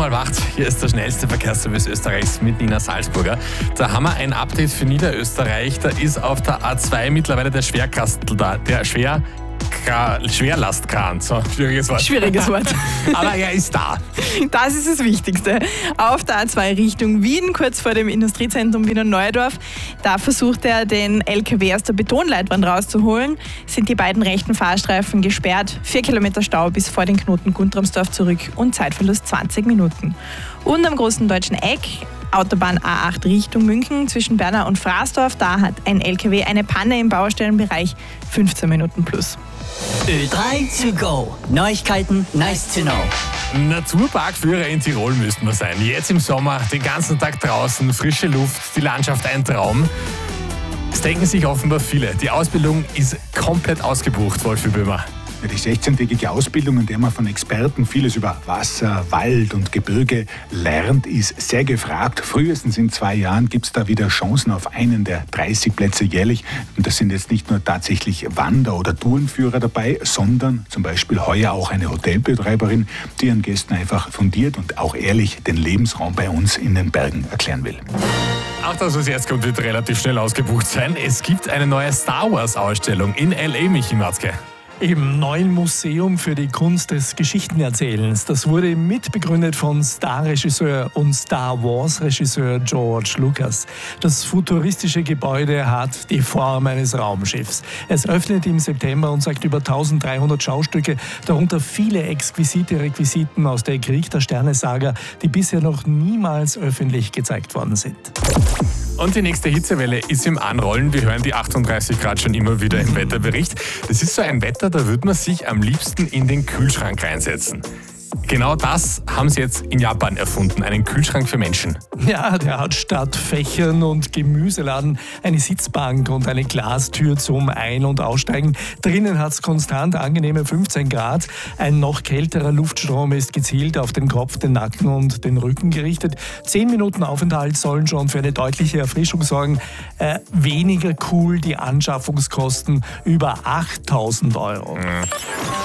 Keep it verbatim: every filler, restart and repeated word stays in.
um halb acht. Hier ist der schnellste Verkehrsservice Österreichs mit Nina Salzburger. Da haben wir ein Update für Niederösterreich. Da ist auf der A zwei mittlerweile der Schwerkastel da, der Schwer... Schwerlastkran. So, schwieriges Wort. Schwieriges Wort. Aber er ist da. Das ist das Wichtigste. Auf der A zwei Richtung Wien, kurz vor dem Industriezentrum Wiener Neudorf, da versucht er, den L K W aus der Betonleitwand rauszuholen, sind die beiden rechten Fahrstreifen gesperrt. Vier Kilometer Stau bis vor den Knoten Guntramsdorf zurück und Zeitverlust zwanzig Minuten. Und am großen deutschen Eck, Autobahn A acht Richtung München zwischen Bernau und Fraßdorf, da hat ein L K W eine Panne im Baustellenbereich, fünfzehn Minuten plus. Ö drei to go. Neuigkeiten, nice to know. Naturparkführer in Tirol müssten wir sein. Jetzt im Sommer, den ganzen Tag draußen, frische Luft, die Landschaft ein Traum. Das denken sich offenbar viele. Die Ausbildung ist komplett ausgebucht, Wolfi Böhmer. Ja, die sechzehntägige Ausbildung, in der man von Experten vieles über Wasser, Wald und Gebirge lernt, ist sehr gefragt. Frühestens in zwei Jahren gibt es da wieder Chancen auf einen der dreißig Plätze jährlich. Und das sind jetzt nicht nur tatsächlich Wander- oder Tourenführer dabei, sondern zum Beispiel heuer auch eine Hotelbetreiberin, die ihren Gästen einfach fundiert und auch ehrlich den Lebensraum bei uns in den Bergen erklären will. Auch das, was jetzt kommt, wird relativ schnell ausgebucht sein. Es gibt eine neue Star Wars-Ausstellung in L A, Michi Matzke. Im neuen Museum für die Kunst des Geschichtenerzählens. Das wurde mitbegründet von Star-Regisseur und Star Wars-Regisseur George Lucas. Das futuristische Gebäude hat die Form eines Raumschiffs. Es öffnet im September und zeigt über eintausenddreihundert Schaustücke, darunter viele exquisite Requisiten aus der Krieg der Sterne-Saga, die bisher noch niemals öffentlich gezeigt worden sind. Und die nächste Hitzewelle ist im Anrollen. Wir hören die achtunddreißig Grad schon immer wieder im Wetterbericht. Das ist so ein Wetter, da würde man sich am liebsten in den Kühlschrank reinsetzen. Genau das haben sie jetzt in Japan erfunden, einen Kühlschrank für Menschen. Ja, der hat statt Fächern und Gemüseladen eine Sitzbank und eine Glastür zum Ein- und Aussteigen. Drinnen hat es konstant angenehme fünfzehn Grad. Ein noch kälterer Luftstrom ist gezielt auf den Kopf, den Nacken und den Rücken gerichtet. Zehn Minuten Aufenthalt sollen schon für eine deutliche Erfrischung sorgen. Äh, weniger cool die Anschaffungskosten über achttausend Euro. Mhm.